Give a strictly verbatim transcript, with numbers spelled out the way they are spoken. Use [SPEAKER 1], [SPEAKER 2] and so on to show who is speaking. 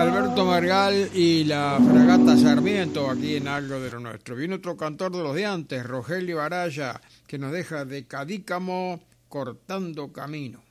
[SPEAKER 1] Alberto Margal y la Fragata Sarmiento aquí en Algo de lo Nuestro. Viene otro cantor de los de antes, Rogelio Araya, que nos deja de Cadícamo cortando camino.